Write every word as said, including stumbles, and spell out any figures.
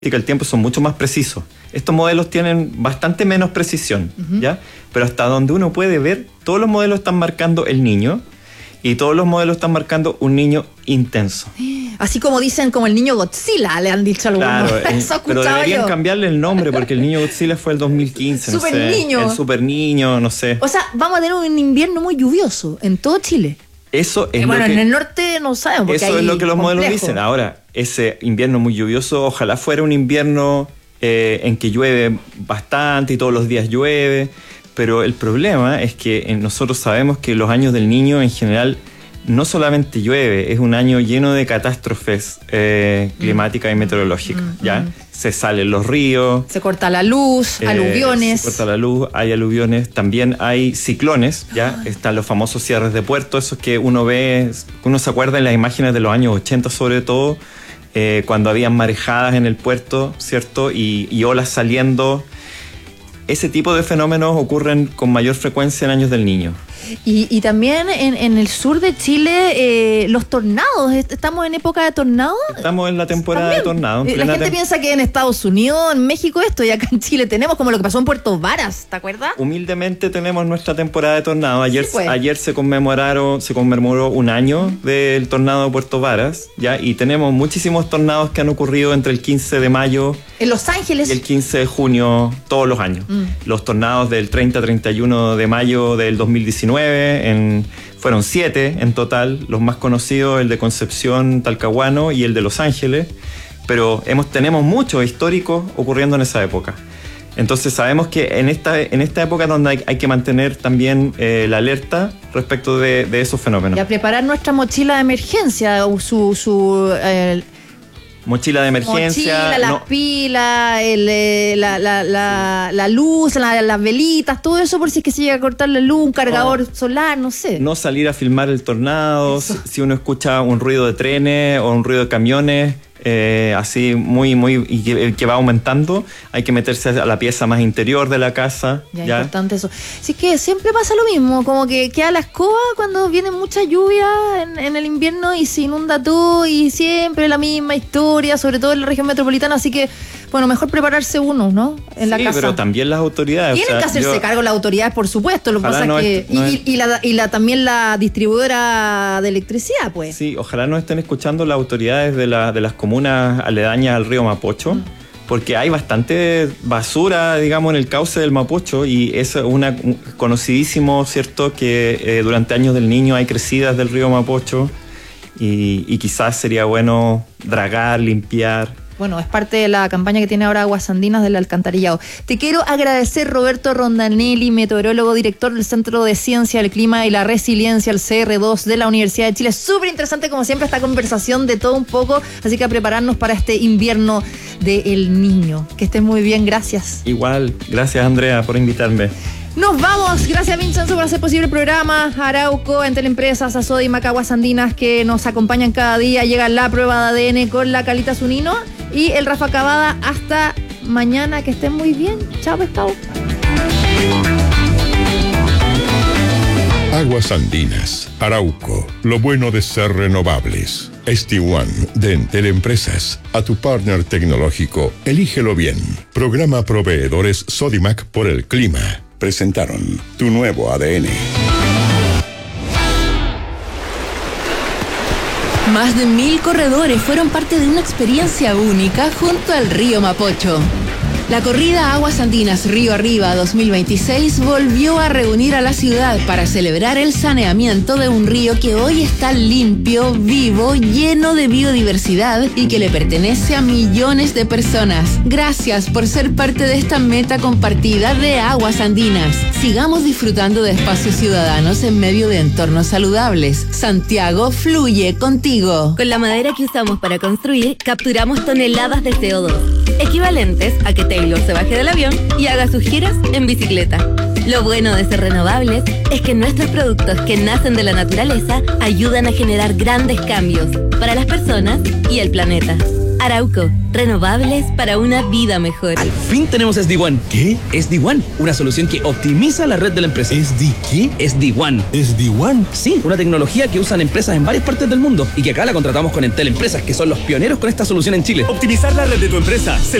el tiempo son mucho más precisos. Estos modelos tienen bastante menos precisión, uh-huh. ¿ya? Pero hasta donde uno puede ver, todos los modelos están marcando el niño y todos los modelos están marcando un niño intenso. Así como dicen, como el niño Godzilla, le han dicho algunos. Claro, el, pero deberían yo. cambiarle el nombre porque el niño Godzilla fue el dos mil quince. Super no sé, niño. El super niño, no sé. O sea, vamos a tener un invierno muy lluvioso en todo Chile. Eso es eh, bueno, lo que, en el norte no sabemos. Porque eso hay es lo que los complejo. modelos dicen. Ahora, ese invierno muy lluvioso, ojalá fuera un invierno eh, en que llueve bastante y todos los días llueve. Pero el problema es que eh, nosotros sabemos que los años del niño en general no solamente llueve, es un año lleno de catástrofes eh, climáticas mm. y meteorológicas. Mm. ¿ya? Mm. Se salen los ríos. Se corta la luz, eh, aluviones. Se corta la luz, hay aluviones. También hay ciclones, ¿ya? Ah. Están los famosos cierres de puerto, esos que uno ve, uno se acuerda en las imágenes de los años ochenta sobre todo, eh, cuando habían marejadas en el puerto, ¿cierto? Y, y olas saliendo. Ese tipo de fenómenos ocurren con mayor frecuencia en años del niño. Y, y también en, en el sur de Chile, eh, los tornados. ¿Estamos en época de tornados? Estamos en la temporada también. de tornados. La gente tem- piensa que en Estados Unidos, en México esto, y acá en Chile tenemos como lo que pasó en Puerto Varas, ¿te acuerdas? Humildemente tenemos nuestra temporada de tornados. Ayer, sí, pues. ayer se conmemoraron, se conmemoró un año uh-huh. del tornado de Puerto Varas, ¿ya? Y tenemos muchísimos tornados que han ocurrido entre el quince de mayo en Los Ángeles y el quince de junio todos los años. Uh-huh. Los tornados del treinta a treinta y uno de mayo del dos mil diecinueve, en, fueron siete en total, los más conocidos, el de Concepción, Talcahuano y el de Los Ángeles, pero hemos, tenemos muchos históricos ocurriendo en esa época. Entonces sabemos que en esta, en esta época donde hay, hay que mantener también eh, la alerta respecto de, de esos fenómenos. Y a preparar nuestra mochila de emergencia, su... su eh, Mochila de emergencia. Mochila, las no. pilas, el, eh, la, la, la, la luz, la, las velitas, todo eso por si es que se llega a cortar la luz, un cargador no. solar, no sé. No salir a filmar el tornado, eso. Si uno escucha un ruido de trenes o un ruido de camiones, eh, así muy, muy, y que, que va aumentando, hay que meterse a la pieza más interior de la casa. Ya, ¿ya? Importante eso. Así que siempre pasa lo mismo, como que queda la escoba cuando viene mucha lluvia en, en el invierno y se inunda todo y siempre la misma historia, sobre todo en la región metropolitana, así que bueno, mejor prepararse uno, ¿no? En la sí, casa. Pero también las autoridades. Tienen o sea, que hacerse yo, cargo las autoridades, por supuesto. Lo que pasa no es que. est- no y, est- y, la, y la también la distribuidora de electricidad, pues. Sí, ojalá nos estén escuchando las autoridades de, la, de las comunas aledañas al río Mapocho, mm. porque hay bastante basura, digamos, en el cauce del Mapocho, y es una, un, conocidísimo, ¿cierto?, que eh, durante años del niño hay crecidas del río Mapocho, y, y quizás sería bueno dragar, limpiar. Bueno, es parte de la campaña que tiene ahora Aguas Andinas del alcantarillado. Te quiero agradecer, Roberto Rondanelli, meteorólogo, director del Centro de Ciencia del Clima y la Resiliencia, el C R dos de la Universidad de Chile. Súper interesante, como siempre, esta conversación de todo un poco, así que a prepararnos para este invierno del niño. Que estés muy bien, gracias. Igual, gracias, Andrea, por invitarme. Nos vamos, gracias Vincenzo por hacer posible el programa. Arauco, Entel Empresas, Asodimac, Aguas Andinas, que nos acompañan cada día. Llega la prueba de A D N con la Calita Zunino y el Rafa Cavada. Hasta mañana, que estén muy bien. Chao, pescado. Aguas Andinas, Arauco, lo bueno de ser renovables. S T uno de Entel Empresas, a tu partner tecnológico, elígelo bien. Programa Proveedores Sodimac por el Clima. Presentaron tu nuevo A D N. Más de mil corredores fueron parte de una experiencia única junto al río Mapocho. La corrida Aguas Andinas Río Arriba dos mil veintiséis volvió a reunir a la ciudad para celebrar el saneamiento de un río que hoy está limpio, vivo, lleno de biodiversidad y que le pertenece a millones de personas. Gracias por ser parte de esta meta compartida de Aguas Andinas. Sigamos disfrutando de espacios ciudadanos en medio de entornos saludables. Santiago fluye contigo. Con la madera que usamos para construir, capturamos toneladas de C O dos, equivalentes a que Taylor se baje del avión y haga sus giras en bicicleta. Lo bueno de ser renovables es que nuestros productos que nacen de la naturaleza ayudan a generar grandes cambios para las personas y el planeta. Arauco, renovables para una vida mejor. Al fin tenemos S D One. ¿Qué? S D One, una solución que optimiza la red de la empresa. ¿S D qué? S D One. ¿S D One? Sí, una tecnología que usan empresas en varias partes del mundo y que acá la contratamos con Entel Empresas, que son los pioneros con esta solución en Chile. Optimizar la red de tu empresa.